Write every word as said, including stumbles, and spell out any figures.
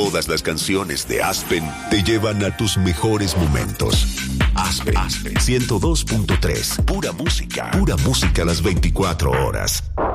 Todas las canciones de Aspen te llevan a tus mejores momentos. Aspen, Aspen ciento dos punto tres. Pura música. Pura música las veinticuatro horas.